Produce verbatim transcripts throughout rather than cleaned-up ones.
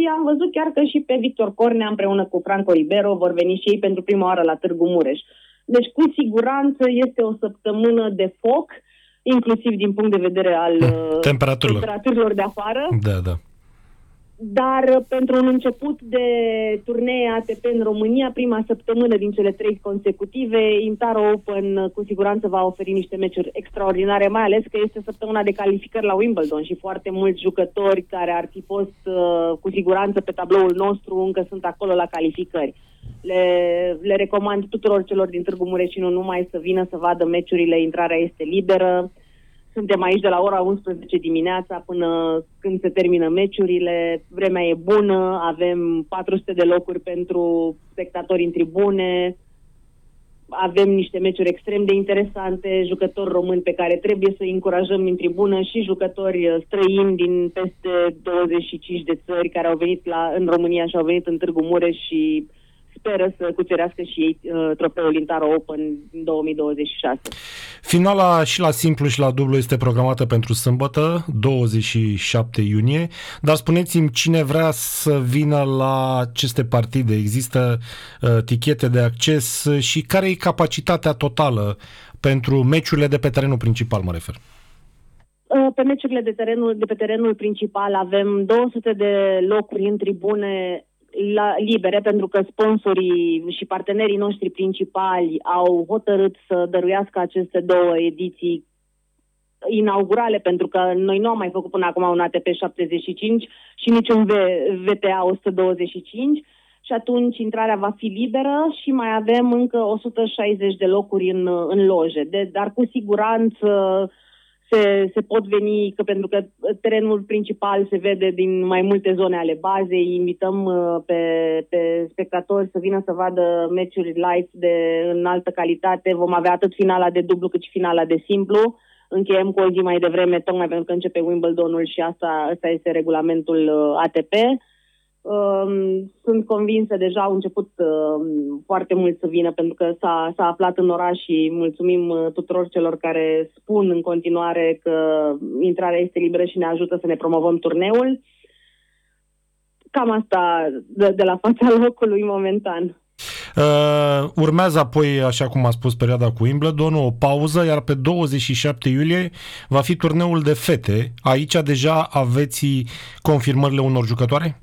am văzut chiar că și pe Victor Cornea împreună cu Franco Ribeiro vor veni și ei pentru prima oară la Târgu Mureș. Deci cu siguranță este o săptămână de foc, inclusiv din punct de vedere al temperaturilor, temperaturilor de afară. Da, da. Dar pentru un început de turnee A T P în România, prima săptămână din cele trei consecutive, Intaro Open cu siguranță va oferi niște meciuri extraordinare, mai ales că este săptămâna de calificări la Wimbledon și foarte mulți jucători care ar fi fost uh, cu siguranță pe tabloul nostru încă sunt acolo la calificări. Le, le recomand tuturor celor din Târgu Mureș și nu numai să vină să vadă meciurile, intrarea este liberă. Suntem aici de la ora unsprezece dimineața până când se termină meciurile, vremea e bună, avem patru sute de locuri pentru spectatori în tribune, avem niște meciuri extrem de interesante, jucători români pe care trebuie să îi încurajăm în tribună și jucători străini din peste douăzeci și cinci de țări care au venit la, în România și au venit în Târgu Mureș și speră să cucerească și ei uh, trofeul Intaro Open în două mii douăzeci și șase. Finala și la simplu și la dublu este programată pentru sâmbătă, douăzeci și șapte iunie, dar spuneți-mi cine vrea să vină la aceste partide. Există uh, tichete de acces și care e capacitatea totală pentru meciurile de pe terenul principal, mă refer? Pe meciurile de, terenul, de pe terenul principal avem două sute de locuri în tribune la, libere, pentru că sponsorii și partenerii noștri principali au hotărât să dăruiască aceste două ediții inaugurale, pentru că noi nu am mai făcut până acum un A T P șaptezeci și cinci și niciun V T A o sută douăzeci și cinci și atunci intrarea va fi liberă și mai avem încă o sută șaizeci de locuri în, în loje. De, dar cu siguranță Se, se pot veni, că pentru că terenul principal se vede din mai multe zone ale bazei, invităm pe, pe spectatori să vină să vadă meciuri live de înaltă calitate, vom avea atât finala de dublu cât și finala de simplu, încheiem cu o zi mai devreme, tocmai pentru că începe Wimbledonul și asta, asta este regulamentul A T P. Sunt convinsă, deja au început foarte mult să vină pentru că s-a, s-a aflat în oraș și mulțumim tuturor celor care spun în continuare că intrarea este liberă și ne ajută să ne promovăm turneul. Cam asta de, de la fața locului momentan. Uh, urmează apoi, așa cum a spus, perioada cu Wimbledon, o pauză, iar pe douăzeci și șapte iulie va fi turneul de fete. Aici deja aveți confirmările unor jucătoare?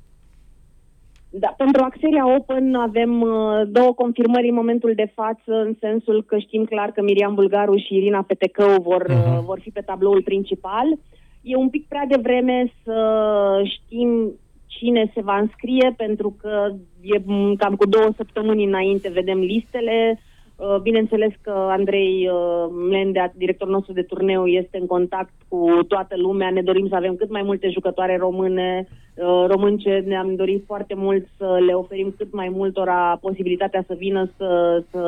Da, pentru Axelia Open avem uh, două confirmări în momentul de față, în sensul că știm clar că Miriam Bulgaru și Irina Petecău vor, uh-huh. uh, vor fi pe tabloul principal. E un pic prea devreme să știm cine se va înscrie, pentru că e cam cu două săptămâni înainte vedem listele. Uh, bineînțeles că Andrei uh, Mlendea, directorul nostru de turneu, este în contact cu toată lumea. Ne dorim să avem cât mai multe jucătoare române, uh, românce. Ne-am dorit foarte mult să le oferim cât mai multora posibilitatea să vină să, să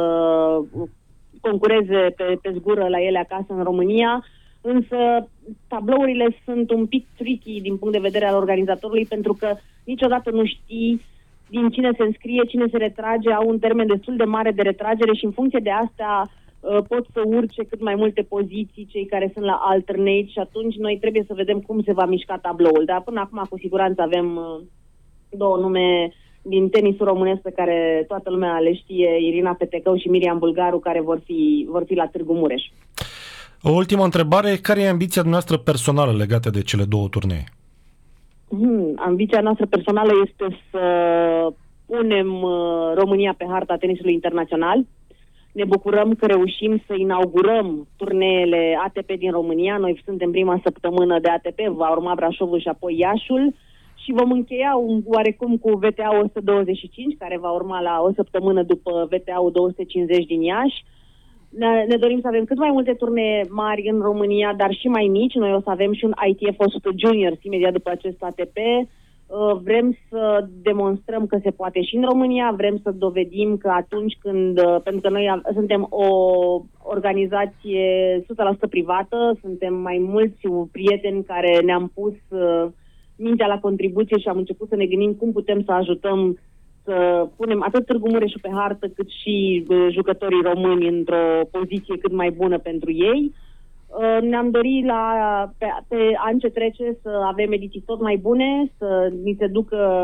concureze pe, pe zgură la ele acasă în România. Însă tablourile sunt un pic tricky din punct de vedere al organizatorului, pentru că niciodată nu știi din cine se înscrie, cine se retrage, au un termen destul de mare de retragere și în funcție de asta uh, pot să urce cât mai multe poziții cei care sunt la alternate și atunci noi trebuie să vedem cum se va mișca tabloul. Dar până acum cu siguranță avem uh, două nume din tenisul românesc pe care toată lumea le știe, Irina Petecău și Miriam Bulgaru, care vor fi, vor fi la Târgu Mureș. O ultimă întrebare, care e ambiția noastră personală legată de cele două turnee? Hmm, ambiția noastră personală este să punem uh, România pe harta tenisului internațional. Ne bucurăm că reușim să inaugurăm turneele A T P din România. Noi suntem prima săptămână de A T P, va urma Brașovul și apoi Iașul și vom încheia un, oarecum cu V T A o sută douăzeci și cinci, care va urma la o săptămână după V T A două sute cincizeci din Iași. Ne, ne dorim să avem cât mai multe turnee mari în România, dar și mai mici. Noi o să avem și un I T F o sută Juniors imediat după acest A T P. Uh, vrem să demonstrăm că se poate și în România, vrem să dovedim că atunci când, uh, pentru că noi suntem o organizație o sută la sută privată, suntem mai mulți prieteni care ne-am pus uh, mintea la contribuție și am început să ne gândim cum putem să ajutăm să punem atât Târgu Mureșul pe hartă, cât și uh, jucătorii români într-o poziție cât mai bună pentru ei. Uh, ne-am dorit la, pe, pe an ce trece să avem ediții tot mai bune, să ni se ducă